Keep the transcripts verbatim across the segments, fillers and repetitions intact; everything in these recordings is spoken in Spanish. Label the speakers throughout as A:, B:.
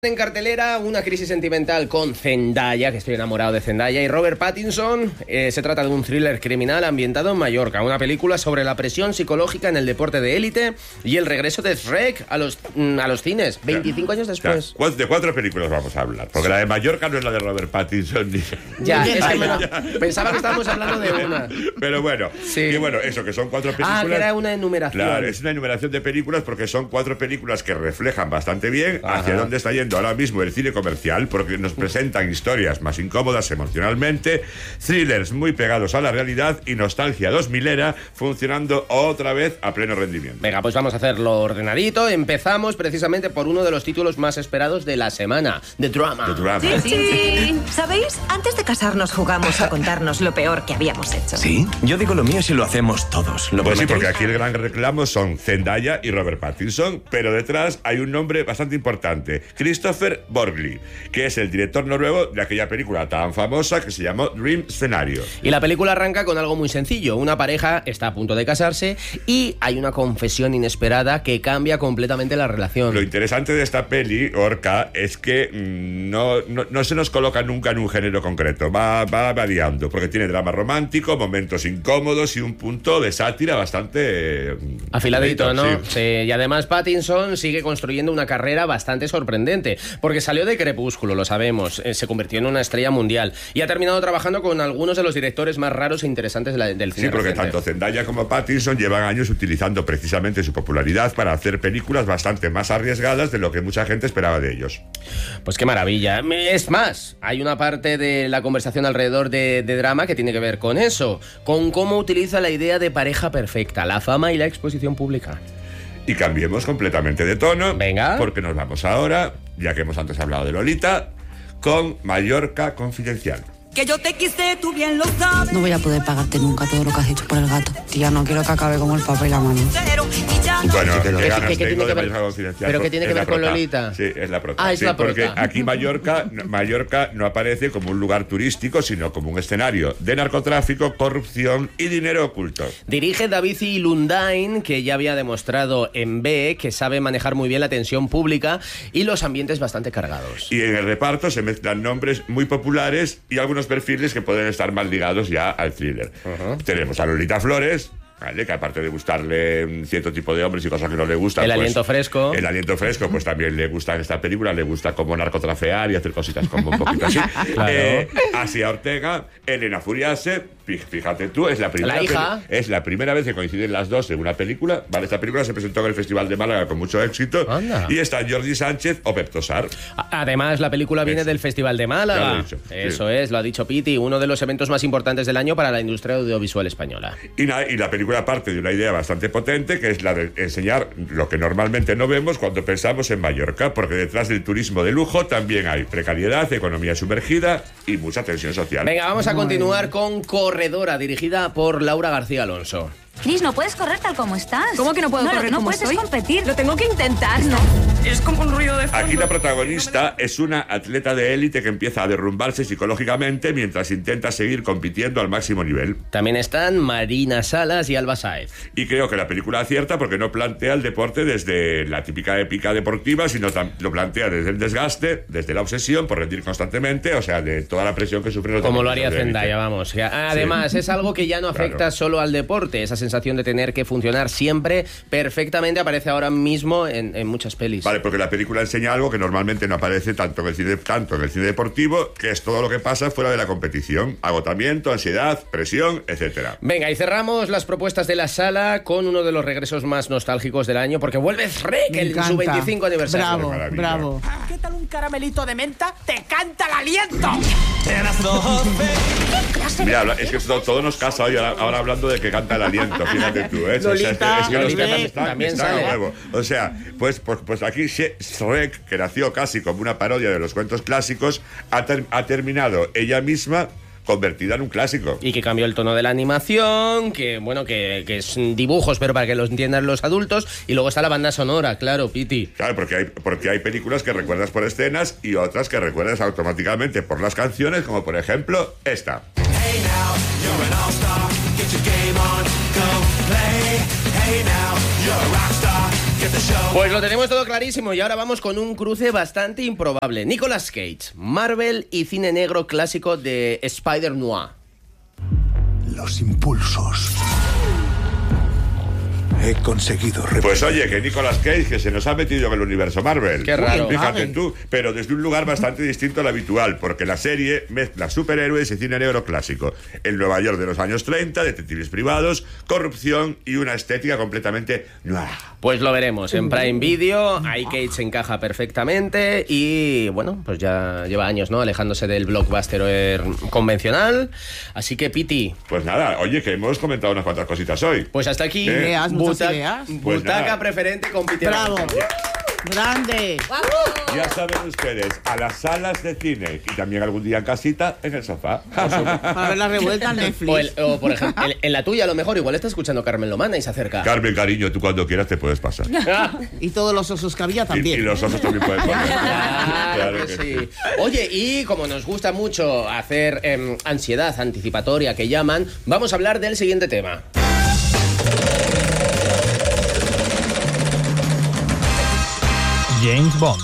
A: En cartelera, una crisis sentimental con Zendaya, que estoy enamorado de Zendaya, y Robert Pattinson. Eh, se trata de un thriller criminal ambientado en Mallorca, una película sobre la presión psicológica en el deporte de élite y el regreso de Shrek a los, a los cines, veinticinco años después.
B: Ya, de cuatro películas vamos a hablar, porque la de Mallorca no es la de Robert Pattinson ni...
A: Ya, es que me lo, pensaba que estábamos hablando de una.
B: Pero bueno, sí. Y bueno, eso, que son cuatro películas...
A: Ah, que era una enumeración.
B: Claro, es una enumeración de películas porque son cuatro películas que reflejan bastante bien Ajá. hacia dónde está yendo ahora mismo el cine comercial, porque nos presentan historias más incómodas emocionalmente, thrillers muy pegados a la realidad y nostalgia dos milera funcionando otra vez a pleno rendimiento.
A: Venga, pues vamos a hacerlo ordenadito. Empezamos precisamente por uno de los títulos más esperados de la semana, The Drama.
B: The Drama.
C: Sí, sí. ¿Sabéis? Antes de casarnos jugamos a contarnos lo peor que habíamos hecho.
D: ¿Sí? Yo digo lo mío si lo hacemos todos. ¿Lo
B: pues sí,
D: prometéis?
B: porque aquí el gran reclamo son Zendaya y Robert Pattinson, pero detrás hay un nombre bastante importante, Kristoffer Borgli, que es el director noruego de aquella película tan famosa que se llamó Dream Scenario.
A: Y la película arranca con algo muy sencillo. Una pareja está a punto de casarse y hay una confesión inesperada que cambia completamente la relación.
B: Lo interesante de esta peli, Orca, es que mmm, no, no, no se nos coloca nunca en un género concreto. Va, va variando, porque tiene drama romántico, momentos incómodos y un punto de sátira bastante... Mmm,
A: afiladito, ¿no?
B: Sí.
A: Sí. Y además Pattinson sigue construyendo una carrera bastante sorprendente, porque salió de Crepúsculo, lo sabemos, eh, se convirtió en una estrella mundial y ha terminado trabajando con algunos de los directores más raros e interesantes de la, del cine
B: Sí, porque
A: reciente.
B: tanto Zendaya como Pattinson llevan años utilizando precisamente su popularidad para hacer películas bastante más arriesgadas de lo que mucha gente esperaba de ellos.
A: Pues qué maravilla. Es más, hay una parte de la conversación alrededor de, de drama que tiene que ver con eso, con cómo utiliza la idea de pareja perfecta, la fama y la exposición pública.
B: Y cambiemos completamente de tono.
A: Venga.
B: Porque nos vamos ahora, ya que hemos antes hablado de Lolita, con Mallorca Confidencial.
E: Que yo te quise, tú bien lo sabes.
F: No voy a poder pagarte nunca todo lo que has hecho por el gato. Tía, no quiero que acabe como el papel y la mano.
B: Bueno,
A: ¿Qué,
B: qué ganas
A: qué, qué
B: tengo
A: tiene
B: de
A: que ver,
B: Mallorca Confidencial.
A: ¿Pero qué tiene que ver con Lolita?
B: Sí, es la prota.
A: Ah, es
B: sí,
A: la prota.
B: Porque aquí Mallorca, Mallorca no aparece como un lugar turístico, sino como un escenario de narcotráfico, corrupción y dinero oculto.
A: Dirige David y Lundain, que ya había demostrado en B que sabe manejar muy bien la tensión pública y los ambientes bastante cargados.
B: Y en el reparto se mezclan nombres muy populares y algunos perfiles que pueden estar más ligados ya al thriller. Uh-huh. Tenemos a Lolita Flores, ¿vale? Que aparte de gustarle un cierto tipo de hombres y cosas que no le gustan,
A: el
B: pues,
A: aliento fresco.
B: El aliento fresco, pues también le gusta en esta película, le gusta como narcotrafiar y hacer cositas como un poquito así.
A: Claro.
B: eh, Asia Ortega, Elena Furiase, fíjate tú, es la primera
A: la hija.
B: Vez, es la primera vez que coinciden las dos en una película. Vale, esta película se presentó en el Festival de Málaga con mucho éxito.
A: Anda.
B: Y está Jordi Sánchez o Pep Tosar.
A: Además, la película viene
B: Eso.
A: del Festival de Málaga.
B: Ya lo he dicho,
A: Eso
B: sí.
A: es, lo ha dicho Piti, uno de los eventos más importantes del año para la industria audiovisual española.
B: Y, na, y la película parte de una idea bastante potente, que es la de enseñar lo que normalmente no vemos cuando pensamos en Mallorca, porque detrás del turismo de lujo también hay precariedad, economía sumergida y mucha tensión social.
A: Venga, vamos a continuar con Corredora, dirigida por Laura García Alonso.
G: Cris, no puedes correr tal como estás.
C: ¿Cómo que no puedo
G: no,
C: correr
G: No
C: como
G: puedes
C: estoy?
G: competir.
C: Lo tengo que intentar, ¿no?
E: Es como un ruido de fondo.
B: Aquí la protagonista es una atleta de élite que empieza a derrumbarse psicológicamente mientras intenta seguir compitiendo al máximo nivel.
A: También están Marina Salas y Alba Sáez.
B: Y creo que la película acierta porque no plantea el deporte desde la típica épica deportiva, sino lo plantea desde el desgaste, desde la obsesión por rendir constantemente, o sea, de toda la presión que sufren los
A: Como lo
B: deportistas
A: haría
B: de élite.
A: Zendaya, vamos. Además, sí. Es algo que ya no afecta claro. solo al deporte. Esa sensación de tener que funcionar siempre perfectamente aparece ahora mismo en, en muchas pelis.
B: Vale, porque la película enseña algo que normalmente no aparece tanto en el cine, tanto en el cine deportivo, que es todo lo que pasa fuera de la competición. Agotamiento, ansiedad, presión, etcétera.
A: Venga, y cerramos las propuestas de la sala con uno de los regresos más nostálgicos del año, porque vuelve Shrek en su veinticinco aniversario.
F: Bravo, bravo.
E: ¿Qué tal un caramelito de menta? ¡Te canta el aliento!
B: Mira, es que todo, todo nos casa hoy ahora, ahora hablando de que canta el aliento, fíjate tú, ¿eh?
A: Lolita,
B: o sea, es que los
A: Lolita
B: temas
A: también,
B: están,
A: también
B: están
A: sale.
B: a huevo. O sea, pues, pues, pues aquí Shrek, que nació casi como una parodia de los cuentos clásicos, ha, ter, ha terminado ella misma convertida en un clásico.
A: Y que cambió el tono de la animación, que bueno, que, que es dibujos, pero para que los entiendan los adultos. Y luego está la banda sonora, claro, Piti.
B: Claro, porque hay, porque hay películas que recuerdas por escenas y otras que recuerdas automáticamente por las canciones, como por ejemplo esta. Hey now, you're an all-star, get your game on, go play. Hey now, you're a rockstar,
A: Pues lo tenemos todo clarísimo y ahora vamos con un cruce bastante improbable. Nicolas Cage, Marvel y cine negro clásico de Spider-Noir.
H: Los impulsos. He conseguido...
B: Pues oye, que Nicolas Cage, que se nos ha metido en el universo Marvel.
A: Qué raro.
B: Fíjate tú, pero desde un lugar bastante distinto al habitual, porque la serie mezcla superhéroes y cine negro clásico. El Nueva York de los años treinta, detectives privados, corrupción y una estética completamente noir.
A: Pues lo veremos en Prime Video. Ahí Cage se encaja perfectamente y, bueno, pues ya lleva años, ¿no?, alejándose del blockbuster convencional. Así que, Piti.
B: Pues nada, oye, que hemos comentado unas cuantas cositas hoy.
A: Pues hasta aquí.
B: ¿Eh?
I: Ideas, muchas
A: Buta-
I: ideas.
B: Pues
A: Butaca
B: nada.
A: preferente con Piti.
I: Bravo. Grande.
B: Ya saben ustedes, a las salas de cine y también algún día en casita, en el sofá.
I: Para ver la revuelta en Netflix.
A: O, el- o, por ejemplo, en, en la tuya a lo mejor igual está escuchando Carmen Lomana y se acerca.
B: Carmen, cariño, tú cuando quieras te puedes pasar.
I: Y todos los osos que había
B: Y,
I: también.
B: y los osos también pueden pasar.
A: Claro que sí. Oye, y como nos gusta mucho hacer em, ansiedad anticipatoria que llaman, vamos a hablar del siguiente tema.
J: James Bond.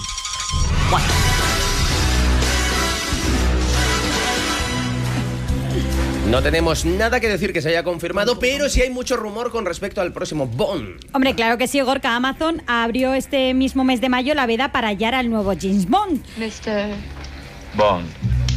A: No tenemos nada que decir que se haya confirmado, pero sí hay mucho rumor con respecto al próximo Bond.
K: Hombre, claro que sí, Gorka. Amazon abrió este mismo mes de mayo la veda para hallar al nuevo James Bond.
L: mister
D: Bond.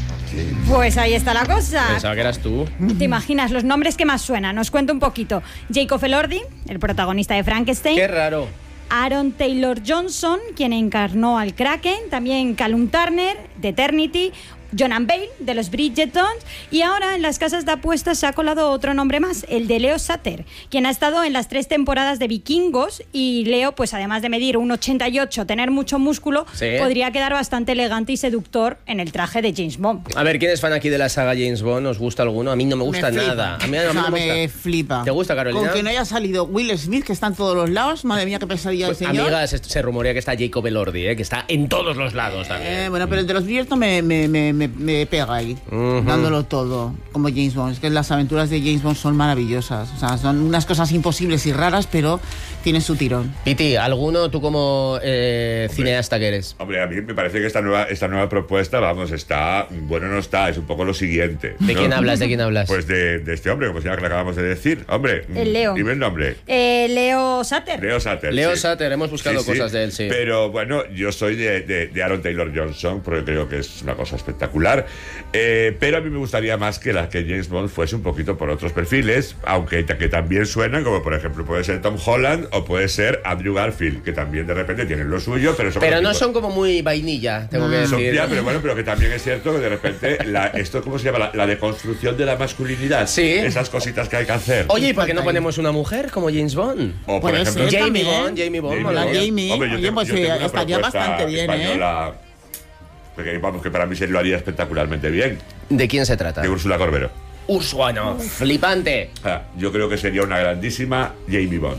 K: Pues ahí está la cosa.
A: Pensaba que eras tú.
K: ¿Te imaginas los nombres que más suenan? Os cuento un poquito. Jacob Elordi, el protagonista de Frankenstein.
A: Qué raro.
K: Aaron Taylor Johnson, quien encarnó al Kraken. También Callum Turner, de Eternity. Jonan Bale, de los Bridgertons. Y ahora en las casas de apuestas se ha colado otro nombre más, el de Leo Sutter, quien ha estado en las tres temporadas de Vikingos. Y Leo, pues además de medir un ochenta y ocho, tener mucho músculo,
A: Sí.
K: podría quedar bastante elegante y seductor en el traje de James Bond.
A: A ver, ¿quién es fan aquí de la saga James Bond? ¿Os gusta alguno? A mí no me gusta
I: Me flipa.
A: nada. A mí, a mí
I: O sea,
A: no me
I: me
A: gusta.
I: flipa.
A: ¿Te gusta, Carolina?
I: Con que no haya salido Will Smith, que está en todos los lados. Madre mía, qué pesadilla
A: Pues,
I: el señor.
A: amiga, se, se rumorea que está Jacob Elordi, ¿eh? Que está en todos los lados también.
I: Eh, bueno, pero el de los Bridgerton me, me, me, me, me pega ahí,
A: Ujú.
I: dándolo todo, como James Bond. Es que las aventuras de James Bond son maravillosas. O sea, son unas cosas imposibles y raras, pero tienen su tirón.
A: Piti, ¿alguno tú como eh, cineasta que eres?
B: Hombre, a mí me parece que esta nueva, esta nueva propuesta, vamos, está... Bueno, no está, es un poco lo siguiente.
A: ¿De
B: ¿no?
A: quién hablas? ¿De quién hablas?
B: Pues de, de este hombre, como se llama, que le acabamos de decir. Hombre,
K: El Leo.
B: dime el nombre.
K: Eh, Leo Sutter.
B: Leo Sutter.
A: Leo
B: sí.
A: Sutter, hemos buscado
B: Sí, sí.
A: cosas de él, sí.
B: Pero bueno, yo soy de, de, de Aaron Taylor Johnson, porque creo que es una cosa espectacular. Eh, pero a mí me gustaría más que la que James Bond fuese un poquito por otros perfiles, aunque que también suenan, como por ejemplo puede ser Tom Holland o puede ser Andrew Garfield, que también de repente tienen lo suyo, pero son
A: Pero no
B: tipos-
A: son como muy vainilla, tengo que
B: son-
A: decir.
B: ya, pero bueno, pero que también es cierto que de repente la, esto, ¿cómo se llama? La, la deconstrucción de la masculinidad.
A: Sí.
B: Esas cositas que hay que hacer.
A: Oye, ¿y por qué no ponemos una mujer como James Bond?
B: O por
I: Puede
B: ejemplo,
I: ser
A: Jamie
I: también.
A: Bond, Jamie Bond,
B: Jamie
A: mola.
I: Bond. Jamie.
B: Hombre, yo
I: Oye,
B: tengo-
I: pues,
B: yo tengo
I: eh,
B: una
I: estaría
B: propuesta
I: bastante bien, ¿eh?
B: española, porque, vamos, que para mí se lo haría espectacularmente bien.
A: ¿De quién se trata?
B: De Úrsula Corbero.
A: Ursuano, flipante.
B: Ah, yo creo que sería una grandísima Jamie Bond.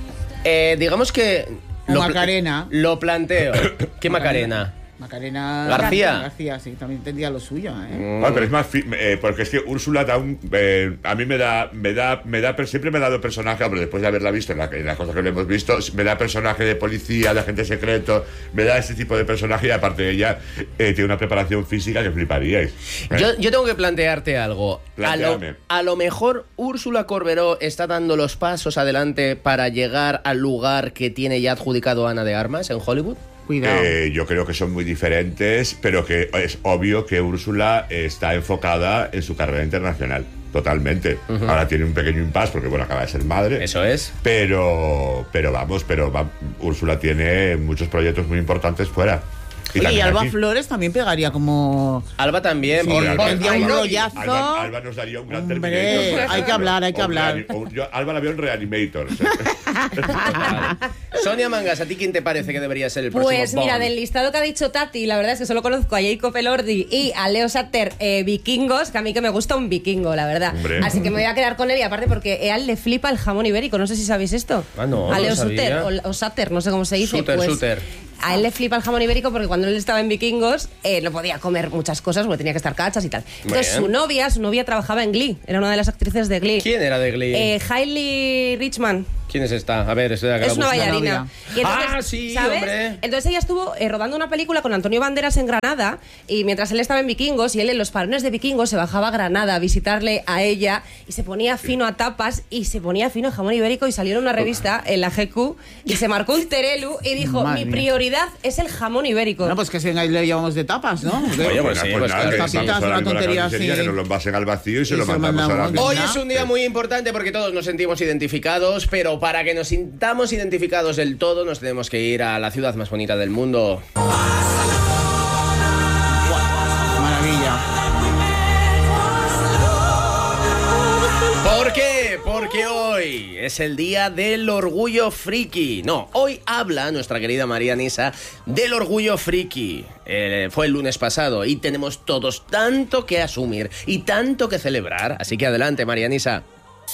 A: Eh, digamos que...
I: O
A: pla-
I: Macarena.
A: Lo planteo. ¿Qué Macarena?
I: Macarena
A: García.
I: García, sí, también tendría lo suyo, ¿eh?
B: Ah, pero es más fi- eh, porque es que Úrsula da un eh, a mí me da me da me da per- siempre me ha dado personaje, hombre, después de haberla visto en la en las cosas que le hemos visto, me da personaje de policía, de agente secreto, me da ese tipo de personaje y aparte de ella eh, tiene una preparación física que fliparíais. ¿eh?
A: Yo, yo tengo que plantearte algo. A lo,
B: Plantéame.
A: a lo mejor Úrsula Corberó está dando los pasos adelante para llegar al lugar que tiene ya adjudicado Ana de Armas en Hollywood.
I: Cuidado.
B: Eh, yo creo que son muy diferentes, pero que es obvio que Úrsula está enfocada en su carrera internacional. Totalmente.
A: Ujú.
B: Ahora tiene un pequeño impasse porque, bueno, acaba de ser madre.
A: Eso es.
B: Pero, pero vamos, pero va- Úrsula tiene muchos proyectos muy importantes fuera.
I: Oye, y
B: también
I: Alba
B: aquí.
I: Flores también pegaría como...
A: Alba también.
I: Sí,
A: por- por-
I: tendría un
A: Alba-
I: rollazo.
B: Alba, Alba nos daría un gran
I: Hombre,
B: Terminator, por
I: hay que
B: ejemplo.
I: hablar, hay que
B: O un
I: hablar.
B: reani- o un- yo Alba la veo en Reanimator.
A: Sonia Mangas, ¿a ti quién te parece que debería ser el próximo
L: Pues mira,
A: Bond?
L: del listado que ha dicho Tati, la verdad es que solo conozco a Jacob Elordi y a Leo Sutter, eh, vikingos, que a mí que me gusta un vikingo, la verdad.
B: Hombre.
L: Así que me voy a quedar con él y aparte porque a él le flipa el jamón ibérico, no sé si sabéis esto.
A: Ah, no,
L: a
A: no
L: Leo
A: sabía.
L: Sutter o, o Sutter, no sé cómo se dice.
A: Sutter,
L: pues,
A: Sutter.
L: A él le flipa el jamón ibérico porque cuando él estaba en Vikingos eh, no podía comer muchas cosas porque tenía que estar cachas y tal. Entonces
A: Bien.
L: su novia, su novia trabajaba en Glee, era una de las actrices de Glee.
A: ¿Quién era de Glee?
L: Eh, Hailey Richman.
A: ¿Quién es esta? A ver, estoy acá.
L: Es una
A: buscando.
L: bailarina. Y entonces,
A: ah, sí,
L: ¿sabes?
A: hombre.
L: Entonces ella estuvo eh, rodando una película con Antonio Banderas en Granada y mientras él estaba en Vikingos y él en los parones de Vikingos se bajaba a Granada a visitarle a ella y se ponía fino a tapas y se ponía fino a jamón ibérico y salió en una revista, en la G Q, y se marcó un terelu y dijo,
I: Madre
L: mi
I: mía.
L: prioridad es el jamón ibérico.
I: Bueno, pues que si venga y le llevamos de tapas, ¿no?
A: Oye, pues sí, pues
B: nada,
A: claro,
B: que
A: sí.
B: vamos
I: Tapitas,
B: ahora
I: una
B: mismo a la
I: tontería
B: carnicería,
I: así.
B: que nos lo envasen al vacío y se
I: Y
B: lo
I: se lo
B: mandamos a la
I: mandamos.
A: Hoy
B: misma.
A: es un día muy importante porque todos nos sentimos identificados, pero para que nos sintamos identificados del todo nos tenemos que ir a la ciudad más bonita del mundo.
I: Maravilla.
A: ¿Por qué? Porque hoy es el día del orgullo friki. No, hoy habla nuestra querida María Nisa del orgullo friki. Eh, fue el lunes pasado y tenemos todos tanto que asumir y tanto que celebrar. Así que adelante, María Nisa.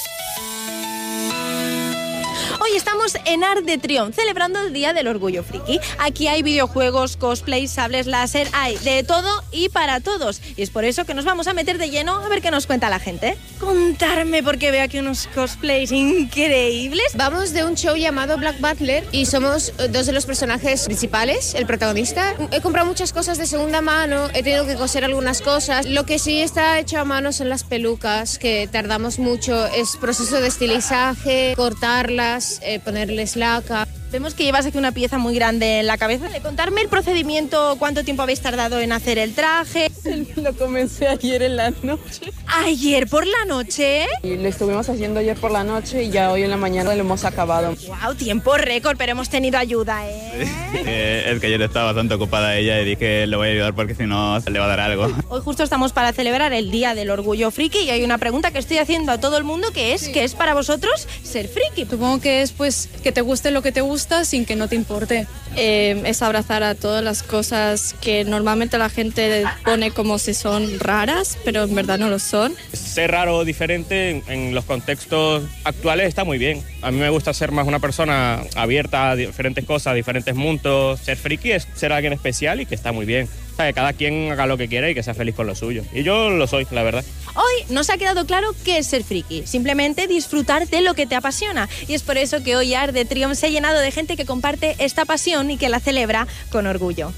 J: Hoy estamos en Arc de Triomphe, celebrando el Día del Orgullo Friki. Aquí hay videojuegos, cosplays, sables láser, hay de todo y para todos. Y es por eso que nos vamos a meter de lleno a ver qué nos cuenta la gente. Contarme, porque veo aquí unos cosplays increíbles.
M: Vamos de un show llamado Black Butler y somos dos de los personajes principales, el protagonista. He comprado muchas cosas de segunda mano, he tenido que coser algunas cosas. Lo que sí está hecho a mano son las pelucas, que tardamos mucho. Es proceso de estilizaje, cortarlas, eh, ponerles laca.
J: Vemos que llevas aquí una pieza muy grande en la cabeza. Contarme el procedimiento, cuánto tiempo habéis tardado en hacer el traje.
N: Lo comencé ayer en la noche.
J: ¿Ayer por la noche?
N: Y lo estuvimos haciendo ayer por la noche y ya hoy en la mañana lo hemos acabado.
J: Wow, tiempo récord, pero hemos tenido ayuda, ¿eh?
O: Eh, es que ayer estaba bastante ocupada ella y dije le voy a ayudar porque si no se le va a dar algo.
J: Hoy justo estamos para celebrar el Día del Orgullo Friki y hay una pregunta que estoy haciendo a todo el mundo que es, ¿qué es para vosotros ser friki?
N: Supongo que es pues que te guste lo que te gusta sin que no te importe. Eh, es abrazar a todas las cosas que normalmente la gente pone como si son raras, pero en verdad no lo son.
P: Ser raro o diferente en, en los contextos actuales está muy bien. A mí me gusta ser más una persona abierta a diferentes cosas, a diferentes mundos. Ser friki es ser alguien especial y que está muy bien. O sea, que cada quien haga lo que quiera y que sea feliz con lo suyo. Y yo lo soy, la verdad.
J: Hoy nos ha quedado claro qué es ser friki. Simplemente disfrutar de lo que te apasiona. Y es por eso que hoy Arc de Triomphe se ha llenado de gente que comparte esta pasión y que la celebra con orgullo.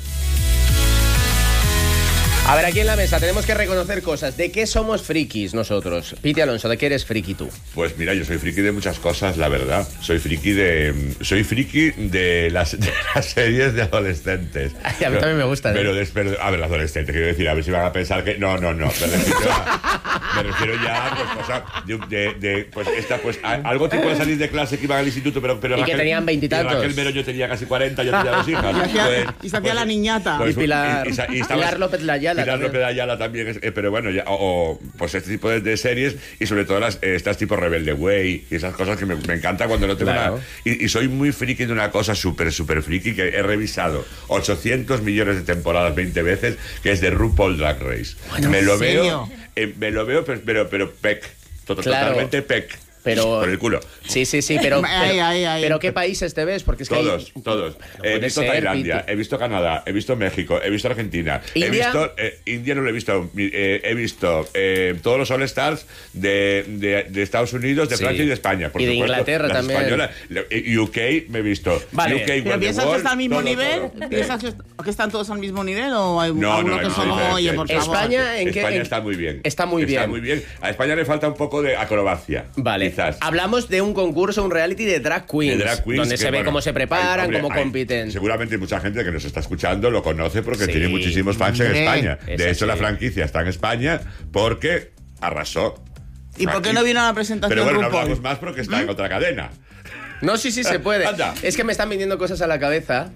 A: A ver, aquí en la mesa tenemos que reconocer cosas. ¿De qué somos frikis nosotros? Piti Alonso, ¿de qué eres friki tú?
B: Pues mira, yo soy friki de muchas cosas, la verdad. Soy friki de soy friki de las, de las series de adolescentes.
A: Ay, a mí también me gustan.
B: Pero, ¿eh? pero a ver, adolescentes, quiero decir, a ver si van a pensar que no, no, no. Me refiero, a, me refiero ya a pues, cosas de, de, de pues esta pues a, algo tipo de salir de clase que iban al instituto, pero pero
A: y
B: Raquel,
A: que tenían veintitantos.
B: Raquel Mero yo tenía casi cuarenta, yo tenía dos hijas.
I: Y hacía,
B: Pues,
I: y se hacía
B: pues,
I: la niñata.
B: pues,
A: y Pilar,
B: y, y, y estaba,
A: Pilar López de Ayala.
B: Pilar López de Ayala también, es, eh, pero bueno, ya, o, o pues este tipo de, de series y sobre todo las eh, estas tipo Rebelde Way y esas cosas que me, me encanta cuando no tengo
A: claro.
B: nada. Y, y soy muy friki de una cosa súper, súper friki que he revisado ochocientos millones de temporadas veinte veces, que es de RuPaul Drag Race.
I: Bueno,
B: me lo
I: ¿en serio?
B: veo, eh, me lo veo, pero, pero, pero pec, to-
A: Claro.
B: totalmente pec.
A: Pero,
B: por el culo.
A: Sí, sí, sí, pero, pero,
I: Ay, ay, ay.
A: pero ¿qué países te ves? Porque es que
B: Todos,
A: hay...
B: todos.
A: No
B: he
A: puede
B: visto
A: ser,
B: Tailandia,
A: Piti.
B: he visto Canadá, he visto México, he visto Argentina, he
A: ¿India?
B: visto eh, India no lo he visto aún. Eh, he visto eh, todos los All Stars de, de, de Estados Unidos, de
A: Sí.
B: Francia y de España. Por
A: Y de
B: supuesto,
A: Inglaterra
B: las
A: también.
B: españolas. Eh, U K me he visto.
A: Vale.
B: U K,
I: ¿Pero
B: Wonder
I: piensas que
B: Wall,
I: está al mismo
B: todo,
I: nivel?
B: todo.
I: ¿Piensas que, que están todos al mismo nivel o hay
B: No,
I: algunos
B: no,
I: que
B: no,
I: son,
B: no,
I: oye,
B: no,
I: por
B: no.
I: favor?
A: España, ¿en qué-
B: España
A: en-
B: está muy bien.
A: Está muy bien.
B: Está muy bien. A España le falta un poco de acrobacia.
A: Vale,
B: Quizás.
A: hablamos de un concurso, un reality de drag queens,
B: De drag queens,
A: donde
B: que,
A: se ve
B: bueno,
A: cómo se preparan,
B: hay- hombre,
A: cómo
B: hay-
A: compiten.
B: Seguramente mucha gente que nos está escuchando lo conoce porque
A: Sí.
B: tiene muchísimos fans en
I: Hombre,
B: España.
A: es
B: De hecho,
A: así.
B: la franquicia está en España porque arrasó.
I: ¿Y por qué no vino a la presentación
B: Pero bueno, no
I: RuPaul?
B: hablamos más porque está en otra cadena.
A: No, sí, sí, se puede.
B: Anda.
A: Es que me están viniendo cosas a la cabeza.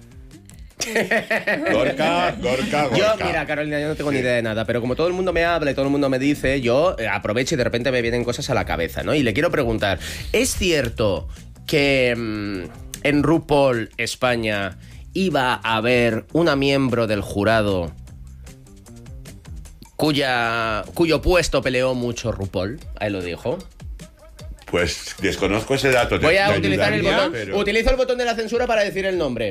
B: Gorka, Gorka, Gorka.
A: Yo, mira, Carolina, yo no tengo ni idea de nada, pero como todo el mundo me habla y todo el mundo me dice, yo eh, aprovecho y de repente me vienen cosas a la cabeza, ¿no? Y le quiero preguntar, ¿es cierto que mm, en RuPaul España iba a haber una miembro del jurado cuya, cuyo puesto peleó mucho RuPaul? Ahí lo dijo.
B: Pues desconozco ese dato. te-
A: Voy a
B: te
A: utilizar el
B: ayudaría,
A: botón.
B: pero
A: Utilizo el botón de la censura para decir el nombre.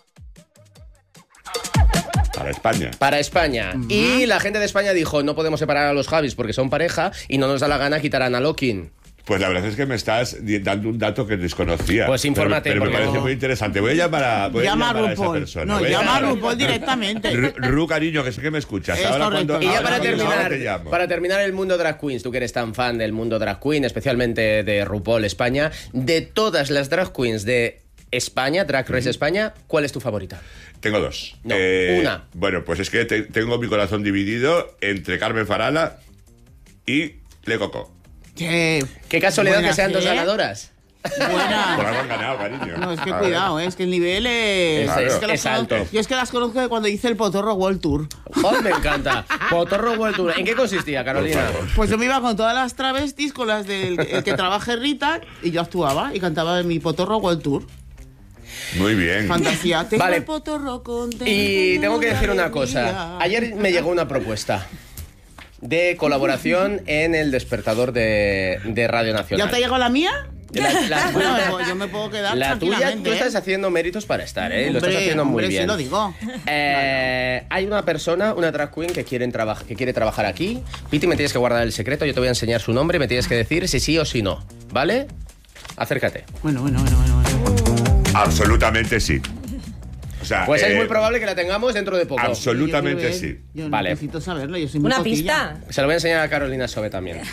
B: Para España.
A: Para España. Y la gente de España dijo, no podemos separar a los Javis porque son pareja y no nos da la gana quitar a Ana Lokin.
B: Pues la verdad es que me estás dando un dato que desconocía.
A: Pues infórmate.
B: Pero, pero me parece
A: no.
B: muy interesante. Voy a llamar a, voy
I: llama
B: a, llamar a esa
I: RuPaul.
B: persona.
I: No,
B: Voy a
I: llama a
B: llamar-
I: RuPaul directamente.
B: Ru, Ru, cariño, que sé que me escuchas.
I: Es
B: Ahora
I: correcto.
B: cuando,
A: Y ya
B: ahora
A: para
B: cuando ahora te
A: terminar,
B: llamo.
A: para terminar el mundo drag queens, tú que eres tan fan del mundo drag queen, especialmente de RuPaul España, de todas las drag queens de España, Drag Race España, ¿cuál es tu favorita?
B: Tengo dos.
A: No,
B: Eh,
A: una.
B: Bueno, pues es que te- tengo mi corazón dividido entre Carmen Farala y Le Coco.
I: Qué,
A: Qué casualidad
I: buena,
A: que sean dos
I: ¿eh?
A: ganadoras.
I: Buena.
B: Por algo han ganado, cariño.
I: No, es que
B: A ver.
I: cuidado, ¿eh? Es que el nivel es...
A: Es- es-
I: que las
A: es alto.
I: conozco- Yo es que las conozco de cuando hice el Potorro World Tour.
A: ¡Oh, me encanta! Potorro World Tour. ¿En qué consistía, Carolina?
I: Pues yo me iba con todas las travestis, con las del el que trabaje Rita, y yo actuaba y cantaba en mi Potorro World Tour.
B: Muy bien.
I: Fantasía. Tengo
A: Vale.
I: el potorro contento.
A: Y tengo que decir una cosa. Ayer me llegó una propuesta de colaboración en El Despertador de, de Radio Nacional.
I: ¿Ya te llegó la mía?
A: La, la-
I: Bueno, me puedo- yo me puedo quedar
A: la tuya,
I: tranquilamente,
A: tú
I: ¿eh?
A: estás haciendo méritos para estar, ¿eh? Lo
I: Hombre,
A: estás haciendo muy
I: hombre,
A: bien.
I: sí lo digo.
A: Eh, hay una persona, una drag queen que, quieren traba- que quiere trabajar aquí. Piti, me tienes que guardar el secreto. Yo te voy a enseñar su nombre y me tienes que decir si sí o si no. ¿Vale? Acércate.
I: Bueno, bueno, bueno, bueno. bueno.
B: Absolutamente sí. O sea,
A: Pues es
B: eh,
A: muy probable que la tengamos dentro de poco.
B: absolutamente
I: Yo quiero ver,
B: sí.
I: Yo
A: Vale.
I: necesito saberlo, yo soy muy
L: ¿Una
I: cotilla.
L: pista?
A: Se lo voy a enseñar a Carolina Sobe también.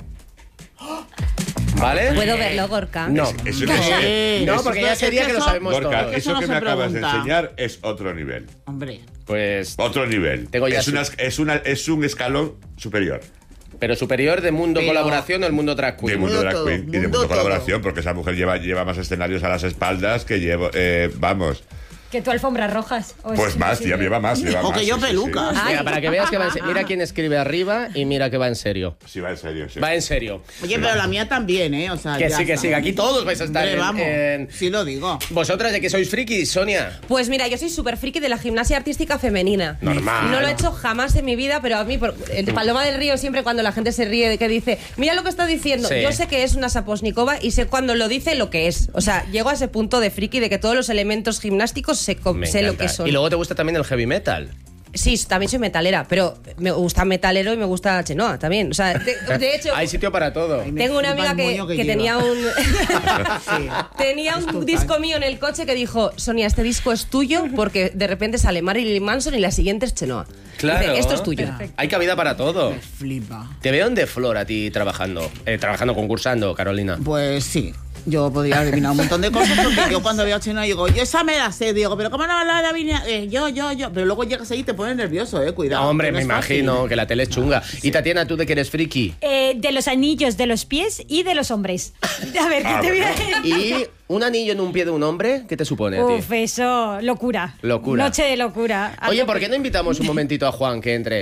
A: ¿Vale?
L: ¿Puedo verlo, Gorka?
A: No.
B: Eso
I: No,
B: es-
I: eh,
A: No,
I: eso
A: porque
I: no-
A: ya
I: es
A: sería
I: que
A: que lo
I: eso-
A: sabemos
B: Gorka,
A: todos.
B: eso
I: Eso no
B: que
I: se
B: me acabas de
I: pregunta.
B: enseñar es otro nivel.
I: Hombre.
A: Pues...
B: Otro nivel.
A: Tengo ya
B: es,
A: su-
B: una, es, una, es un escalón superior.
A: Pero superior de mundo
I: Pero-
A: colaboración o el mundo drag
B: De
A: queen.
B: mundo
I: Mundo
B: drag
I: todo,
B: queen y de
I: mundo
B: mundo
I: todo.
B: colaboración, porque esa mujer lleva, lleva más escenarios a las espaldas que llevo. Eh, vamos.
K: Que tu alfombras rojas. ¿o es
B: Pues más,
K: imposible?
B: ya lleva más. Lleva
I: O
B: más,
I: que yo
B: sí, sí,
I: pelucas.
B: sí.
A: Mira, para que veas que va en serio. Mira quién escribe arriba y mira que va en serio.
B: Sí, va en serio. Sí.
A: Va en serio.
I: Oye, pero la mía también, ¿eh? O sea,
A: Que
I: ya
A: sí, que
I: está.
A: sí, que aquí todos vais a estar
I: Hombre,
A: en-
I: vamos.
A: en-
I: Sí lo digo.
A: Vosotras de que sois frikis, Sonia.
L: Pues mira, yo soy súper friki de la gimnasia artística femenina.
A: Normal.
L: No lo he hecho jamás en mi vida, pero a mí, por, el Paloma del Río, siempre cuando la gente se ríe de que dice, mira lo que está diciendo,
A: Sí.
L: yo sé que es una Saposnikova y sé cuando lo dice lo que es. O sea, llego a ese punto de friki de que todos los elementos gimnásticos sé, co-
A: Me
L: sé lo
A: encanta.
L: que son.
A: Y luego te gusta también el heavy metal.
L: Sí, también soy metalera, pero me gusta metalero y me gusta Chenoa también. O sea, de, de hecho...
A: Hay sitio para todo.
I: Ay, me
L: Tengo una
I: flipa
L: amiga
I: el
L: que,
I: moño
L: que
I: que lleva.
L: tenía un
I: Sí.
L: tenía
I: Es
L: un
I: total.
L: disco mío en el coche que dijo, Sonia, este disco es tuyo porque de repente sale Marilyn Manson y la siguiente es Chenoa.
A: Claro.
L: Dice, esto es tuyo.
A: Hay cabida para todo.
I: Flipa.
A: Te veo en De Flor a ti trabajando. Eh, trabajando, concursando, Carolina.
I: Pues sí. Yo podría adivinar un montón de cosas porque yo cuando veo a Chenoa digo, yo esa me la sé, digo, pero ¿cómo no va a adivinar? Eh, yo, yo, yo. Pero luego llegas ahí y te pones nervioso, eh, cuidado.
A: No, hombre,
I: que no
A: me
I: es fácil.
A: imagino que la tele es chunga. Y Tatiana, tú de que eres friki.
K: Eh, de los anillos, de los pies y de los hombres. A ver, ¿qué
B: Ah,
K: te voy a
B: bueno.
K: decir?
A: Y un anillo en un pie de un hombre, ¿qué te supone a ti?
K: Uf, eso, locura.
A: Locura.
K: Noche de locura. A
A: Oye,
K: tope.
A: ¿por qué no invitamos un momentito a Juan que entre?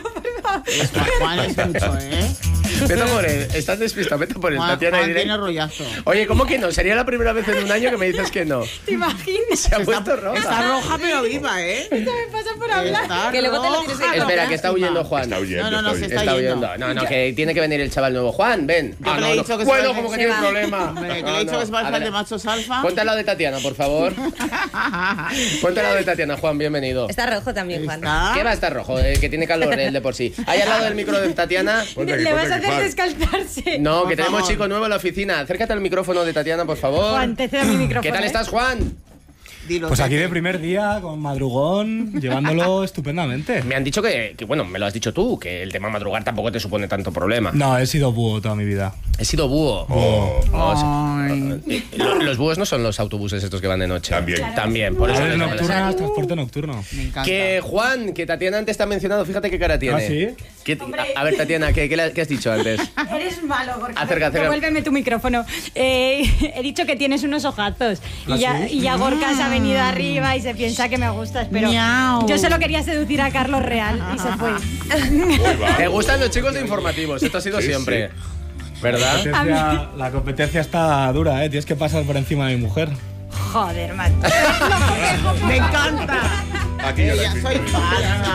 I: Juan es mucho, ¿eh?
A: Vete por él, estás despistado, vete por él,
I: Juan,
A: Tatiana.
I: Juan
A: y diré-
I: tiene rollazo.
A: Oye, ¿cómo que no? Sería la primera vez en un año que me dices que no.
K: ¿Te imaginas?
A: Se ha puesto roja.
I: Está roja pero viva, ¿eh?
K: Esto me pasa por hablar.
I: Está
L: Que luego te lo tienes que-
I: roja,
A: Espera, que está
I: lástima.
A: huyendo Juan.
B: Está huyendo.
I: No, no, no,
B: está
I: se
B: huyendo.
I: está
A: Está
I: yendo.
A: huyendo. No, no, que tiene que venir el chaval nuevo. Juan, ven.
I: Yo que le he
A: no,
I: dicho
A: no.
I: que se
A: Bueno,
I: va-
A: como que
I: se
A: tiene
L: va.
A: problema.
I: Hombre, que
A: No,
I: le he dicho
A: no.
I: que se va el
A: A
I: fan
A: ver,
I: de machos alfa.
A: Ponte al lado de Tatiana, por favor. Ponte al lado de Tatiana, Juan, bienvenido.
L: Está rojo también, Juan.
I: Está.
A: ¿Qué va a estar rojo? Eh, que tiene calor él de por sí. Ahí al lado del micro de Tatiana.
B: Ponte aquí,
K: Le vas
B: ponte
K: a
B: aquí,
K: hacer
B: Juan.
K: descalzarse.
A: No,
I: Por
A: que tenemos
I: favor.
A: chico nuevo en la oficina. Acércate al micrófono de Tatiana, por favor.
K: Juan, te cedo mi micrófono.
A: ¿Qué tal
K: ¿eh?
A: estás, Juan?
I: Dilo,
Q: Pues aquí
I: Tete.
Q: de primer día, con madrugón, llevándolo estupendamente.
A: Me han dicho que, que, bueno, me lo has dicho tú, que el tema madrugar tampoco te supone tanto problema.
Q: No, he sido búho toda mi vida.
A: He sido búho.
B: Oh,
A: Oh, sí.
I: Ay.
A: Lo- Los búhos no son los autobuses estos que van de noche.
B: También.
A: También, por eso.
Q: Aves
A: les mola.
Q: nocturnas, transporte nocturno.
I: Me encanta.
A: Que Juan, que Tatiana antes te ha mencionado, fíjate qué cara tiene.
Q: ¿Ah, sí?
A: ¿Qué- a, a ver, Tatiana, ¿qué, qué le- qué has dicho antes?
K: Eres malo, porque
A: Acerca, acerca.
K: devuélveme tu micrófono. Eh, he dicho que tienes unos ojazos. Y
Q: ¿Ah,
K: ya,
Q: sí?
K: y ya Gorka se ha venido arriba y se piensa que me gustas, pero
I: Miau.
K: yo solo quería seducir a Carlos Real y se fue.
B: Uy, va.
A: ¿Te gustan los chicos de informativos? Esto ha sido
B: Sí,
A: siempre.
B: sí.
Q: La
A: ¿Verdad?
Q: competencia, la competencia está dura, ¿eh? Tienes que pasar por encima de mi mujer.
K: Joder, man.
I: Me encanta.
B: Aquí ya la
I: Ya
B: he
I: soy
B: visto.
I: falsa.
A: Te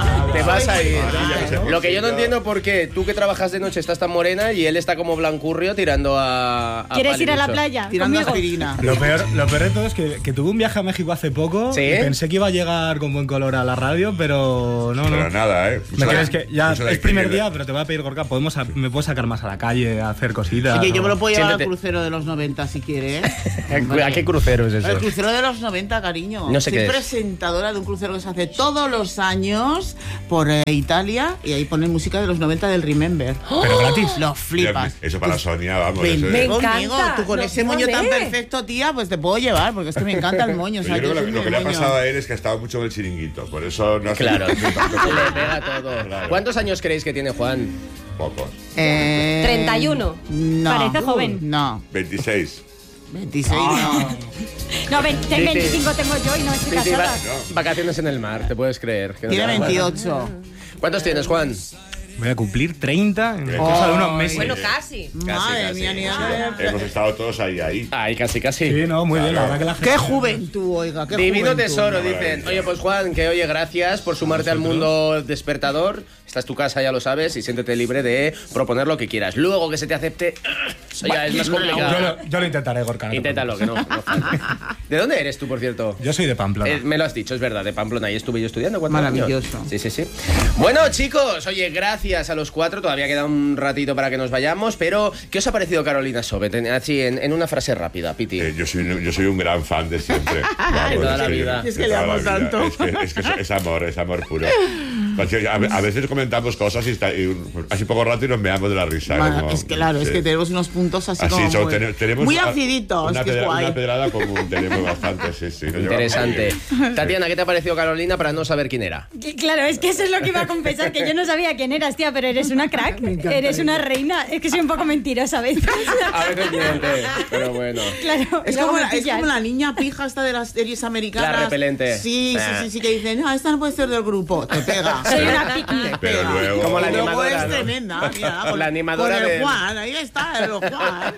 A: Vas a ir.
B: ¿no?
A: Lo que yo no entiendo por qué tú que trabajas de noche estás tan morena y él está como blancurrio tirando a... a
K: ¿Quieres ir a la
A: paliducho.
K: playa?
I: Tirando
K: conmigo?
I: aspirina.
Q: Lo peor, lo peor de todo es que, que tuve un viaje a México hace poco
A: ¿Sí?
Q: y pensé que iba a llegar con buen color a la radio, pero no, no.
B: Pero nada, ¿eh?
Q: Me crees que ya
B: Mucho de
Q: es primer
B: que-
Q: día, pero te voy a pedir, Gorka, podemos a- me puedo sacar más a la calle, a hacer cositas.
I: Oye, yo
Q: ¿no?
I: me lo puedo llevar
A: Siéntate.
I: al crucero de los noventa si quieres.
A: ¿A qué crucero es
I: El
A: eso?
I: crucero de los noventa, cariño.
A: No sé
I: Soy
A: qué es.
I: presentadora de un crucero que se hace todos los años por eh, Italia y ahí ponen música de los noventa del Remember.
Q: Pero gratis.
I: Lo flipas.
B: Eso para Sonia, vamos.
I: Ven,
B: eso es-
L: Me
I: conmigo,
L: encanta.
I: tú con
L: No,
I: ese moño tan
L: ¿dónde?
I: perfecto, tía, pues te puedo llevar, porque es que me encanta el moño. O sea,
B: Yo creo
I: yo
B: que
I: soy
B: lo, lo que
I: muy
B: le ha
I: moño.
B: pasado a él es que ha estado mucho en el chiringuito, por eso no hace
A: Claro, le
B: tanto-
A: pega todo.
B: Claro.
A: ¿Cuántos años creéis que tiene Juan?
B: Pocos.
I: Eh,
L: treinta y uno.
I: No.
K: Parece joven.
I: No.
B: veintiséis.
I: veintiséis,
A: Ah.
I: no.
K: No, veinte,
A: Sí, sí.
K: veinticinco tengo yo y no estoy
A: Sí, sí,
K: casada.
A: va- vacaciones en el mar, te puedes creer. que no
I: Tiene
A: te das cuenta.
I: veintiocho.
A: ¿Cuántos tienes, Juan?
Q: Voy a cumplir treinta en cosa de unos meses.
L: Bueno, casi.
I: Madre
A: casi.
I: mía, ni
B: Hemos estado todos ahí, ahí.
A: Ay, casi, casi.
Q: Sí, no, muy bien, la
B: Claro.
Q: verdad que la gente...
I: Qué juventud, oiga, qué
A: Divino
I: juventud.
A: tesoro,
B: Qué
A: dicen.
B: maravilla.
A: Oye, pues Juan, que oye, gracias por sumarte al mundo despertador. Esta es tu casa, ya lo sabes, y siéntete libre de proponer lo que quieras. Luego que se te acepte, eso ya es más
Q: Yo
A: complicado.
Q: lo, yo lo intentaré, Gorka. no te
A: Inténtalo, que no. no falta. ¿De dónde eres tú, por cierto?
Q: preocupes. Yo soy de Pamplona.
A: Eh, me lo has dicho, es verdad, de Pamplona. Ahí estuve yo estudiando. ¿Cuántos
I: Maravilloso.
A: años? Sí, sí, sí. Bueno, chicos, oye, gracias a los cuatro. Todavía queda un ratito para que nos vayamos. Pero, ¿qué os ha parecido Carolina Sobet? En- Así, en, en una frase rápida, Piti.
B: Eh, yo, soy, yo soy un gran fan de siempre. Vamos,
A: toda la
B: que-
A: vida.
B: de
I: Es que le
B: toda la
I: amo
B: vida.
I: tanto.
B: Es que, es, que es, es amor, es amor puro. Porque a, a veces comentamos cosas y, está, y un- así poco rato y nos meamos de la risa.
I: Bueno,
B: como-
I: es que claro, es
B: sí.
I: que tenemos unos puntos así,
B: Así
I: como
B: son,
I: muy,
B: ten- tenemos
I: muy
B: a-
I: aciditos,
B: una,
I: que es
B: pedra-
I: guay.
B: una pedrada común tenemos bastante, sí, sí. nos llevamos
A: Interesante.
B: muy bien.
A: Tatiana, ¿qué te ha parecido Carolina para no saber quién era?
K: Y Claro, es que eso es lo que iba a confesar, que yo no sabía quién eras, tía, pero eres una crack, eres una reina. Es que soy un poco mentirosa a veces.
A: A veces miente, pero bueno.
K: Claro,
I: Es
K: y luego
I: como,
K: me
I: la, es
K: pillas.
I: como la niña pija esta de las series americanas.
A: La repelente.
I: Sí,
A: Ah.
I: sí, sí, sí, que dicen, no, esta no puede ser del grupo. Te pega.
K: Soy una piqui.
I: Te
B: Pero
I: pega.
B: luego-
A: Como la
I: Y luego
A: animadora,
I: es
A: ¿no?
I: tremenda. Mira, con,
A: La animadora
I: con el
A: del-
I: Juan, ahí está, el Juan.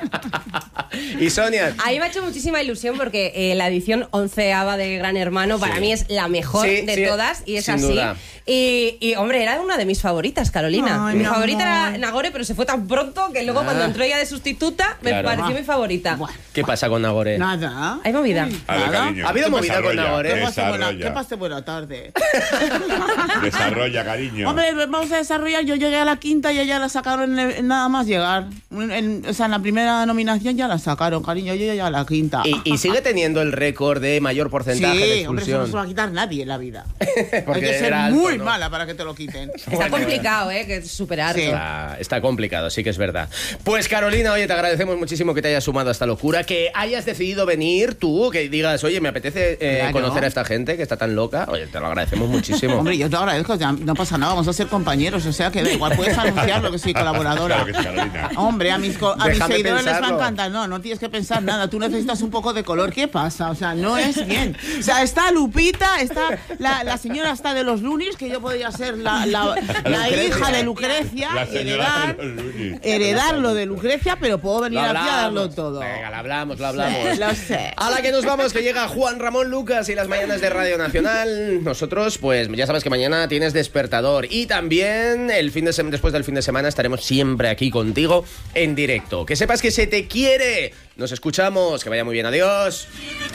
A: Y Sonia.
L: A mí me ha hecho muchísima ilusión porque eh, la edición onceava de Gran Hermano para
A: Sí.
L: mí es la mejor
A: Sí,
L: de
A: sí,
L: todas y es
A: sin
L: así.
A: duda.
L: Y, y, hombre, era una de mis favoritas, Carolina.
I: Ay,
L: mi
I: mi
L: favorita
I: amor.
L: era Nagore, pero se fue tan pronto que luego
A: Ah.
L: cuando entró ella de sustituta me
A: Claro.
L: pareció
I: Ah.
L: mi favorita.
I: Bueno,
A: ¿Qué pasa con Nagore?
I: nada.
L: Hay movida.
B: A ver,
I: Nada.
B: cariño.
A: ¿Ha habido movida con
B: Desarrolla,
A: Nagore?
I: ¿Qué pasa buena,
B: Desarrolla.
I: ¿Qué pasa buena tarde?
B: Desarrolla, cariño.
I: Hombre, vamos a desarrollar. Yo llegué a la quinta y ella la sacaron en, en nada más llegar. En- en- o sea, en la primera nominación ya la sacaron, cariño. Yo llegué a la quinta.
A: Y, y sigue teniendo el récord de mayor porcentaje de
I: Sí, hombre, eso no
A: expulsión.
I: se lo va a quitar nadie en la vida.
A: Porque
I: Hay que ser
A: era alto,
I: muy
A: ¿no?
I: mala para que te lo quiten.
L: Está complicado, ¿eh? Que superar.
I: Sí.
A: Está, está complicado, sí que es verdad. Pues Carolina, oye, te agradecemos muchísimo que te hayas sumado a esta locura, que hayas decidido venir tú, que digas, oye, me apetece eh,
I: Claro.
A: conocer a esta gente que está tan loca. Oye, te lo agradecemos muchísimo.
I: Hombre, yo te agradezco, ya no pasa nada, vamos a ser compañeros, o sea que da igual, puedes anunciarlo que soy colaboradora.
B: Claro que sí, Carolina.
I: Hombre, a mis, co- a mis
A: Déjame
I: seguidores les va a
A: pensarlo.
I: encantar. No, no tienes que pensar nada, tú necesitas un poco de color. ¿Qué pasa? O sea, no es bien. O sea, está Lupita, está la, la señora está de los Lunis, que yo podría ser la, la, la hija de Lucrecia,
B: La señora
I: heredar,
B: de los Lunis.
I: heredar lo de Lucrecia, pero puedo venir
A: Lo
I: aquí a darlo
A: hablamos.
I: todo.
A: Venga, lo hablamos, lo hablamos.
I: Sí, lo sé.
A: A la que nos vamos, que llega Juan Ramón Lucas y las mañanas de Radio Nacional. Nosotros, pues ya sabes que mañana tienes despertador. Y también el fin de sem- después del fin de semana estaremos siempre aquí contigo en directo. Que sepas que se te quiere. Nos escuchamos. Que vaya muy bien. Adiós.